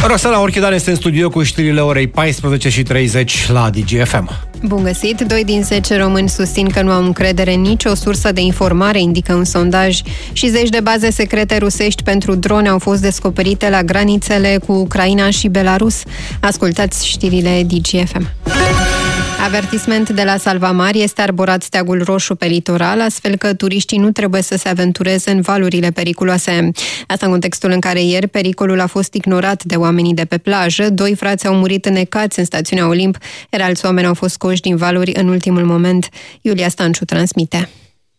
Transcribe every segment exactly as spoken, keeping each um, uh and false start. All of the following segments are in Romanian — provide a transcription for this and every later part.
Roxana Orchidan este în studio cu știrile orei paisprezece și treizeci la D G F M. Bun găsit! Doi din zece români susțin că nu au încredere în nicio sursă de informare, indică un sondaj, și zeci de baze secrete rusești pentru drone au fost descoperite la granițele cu Ucraina și Belarus. Ascultați știrile D G F M. Avertisment de la Salvamari: este arborat steagul roșu pe litoral, astfel că turiștii nu trebuie să se aventureze în valurile periculoase. Asta în contextul în care ieri pericolul a fost ignorat de oamenii de pe plajă. Doi frați au murit înnecați în stațiunea Olimp, iar alți oameni au fost scoși din valuri în ultimul moment. Iulia Stanciu transmite.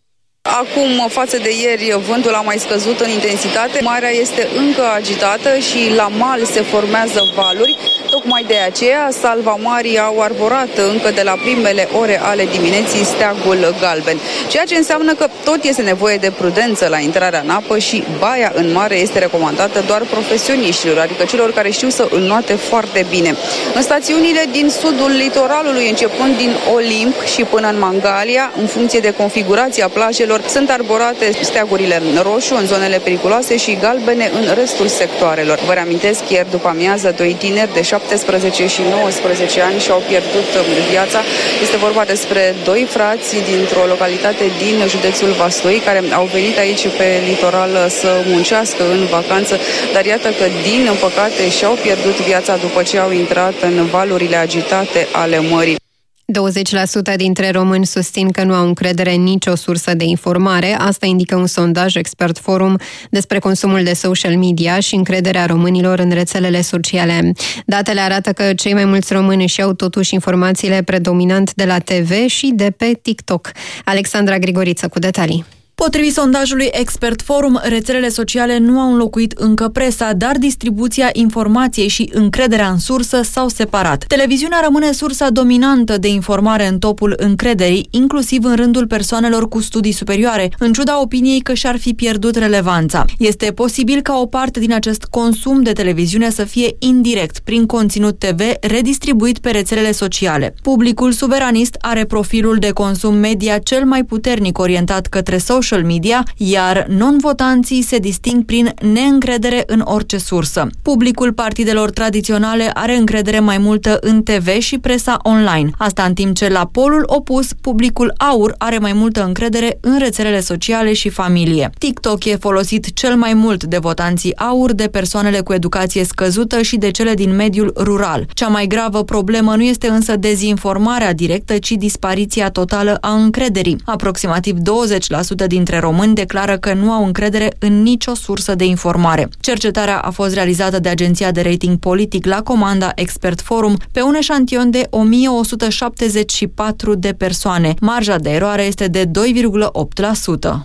Acum, față de ieri, vântul a mai scăzut în intensitate, marea este încă agitată și la mal se formează valuri. Tocmai de aceea, salvamarii au arborat încă de la primele ore ale dimineții steagul galben. Ceea ce înseamnă că tot este nevoie de prudență la intrarea în apă și baia în mare este recomandată doar profesioniștilor, adică celor care știu să înnoate foarte bine. În stațiunile din sudul litoralului, începând din Olimp și până în Mangalia, în funcție de configurația plajelor, sunt arborate steagurile roșu în zonele periculoase și galbene în restul sectoarelor. Vă reamintesc, ieri după amiază, doi tineri de șaptesprezece și nouăsprezece ani și-au pierdut viața. Este vorba despre doi frați dintr-o localitate din județul Vaslui, care au venit aici pe litoral să muncească în vacanță, dar iată că, din păcate, și-au pierdut viața după ce au intrat în valurile agitate ale mării. douăzeci la sută dintre români susțin că nu au încredere în nicio sursă de informare. Asta indică un sondaj Expert Forum despre consumul de social media și încrederea românilor în rețelele sociale. Datele arată că cei mai mulți români își iau totuși informațiile predominant de la T V și de pe TikTok. Alexandra Grigoriță cu detalii. Potrivit sondajului Expert Forum, rețelele sociale nu au înlocuit încă presa, dar distribuția informației și încrederea în sursă s-au separat. Televiziunea rămâne sursa dominantă de informare în topul încrederii, inclusiv în rândul persoanelor cu studii superioare, în ciuda opiniei că și-ar fi pierdut relevanța. Este posibil ca o parte din acest consum de televiziune să fie indirect, prin conținut T V redistribuit pe rețelele sociale. Publicul suveranist are profilul de consum media cel mai puternic orientat către social media, iar non-votanții se disting prin neîncredere în orice sursă. Publicul partidelor tradiționale are încredere mai multă în T V și presa online. Asta în timp ce la polul opus, publicul aur are mai multă încredere în rețelele sociale și familie. TikTok e folosit cel mai mult de votanții aur, de persoanele cu educație scăzută și de cele din mediul rural. Cea mai gravă problemă nu este însă dezinformarea directă, ci dispariția totală a încrederii. Aproximativ douăzeci la sută din dintre români declară că nu au încredere în nicio sursă de informare. Cercetarea a fost realizată de agenția de rating politic la comanda Expert Forum pe un eșantion de o mie o sută șaptezeci și patru de persoane. Marja de eroare este de doi virgulă opt la sută.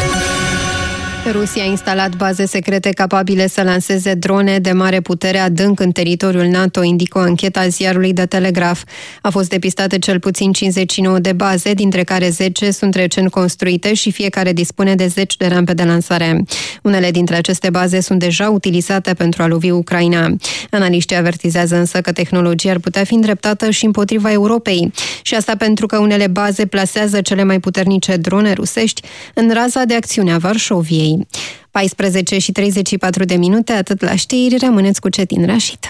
Rusia a instalat baze secrete capabile să lanseze drone de mare putere adânc în teritoriul NATO, indică o anchetă a ziarului The Telegraph. A fost depistate cel puțin cincizeci și nouă de baze, dintre care zece sunt recent construite și fiecare dispune de zeci de rampe de lansare. Unele dintre aceste baze sunt deja utilizate pentru a lovi Ucraina. Analiștii avertizează însă că tehnologia ar putea fi îndreptată și împotriva Europei. Și asta pentru că unele baze plasează cele mai puternice drone rusești în raza de acțiune a Varșoviei. paisprezece și treizeci și patru de minute, atât la știri, rămâneți cu Cetin Rașid.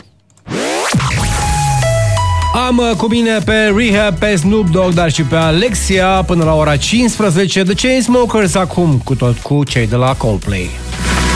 Am cu mine pe Rehab, pe Snoop Dogg, dar și pe Alexia până la ora cincisprezece. The Chainsmokers acum, cu tot cu cei de la Coldplay.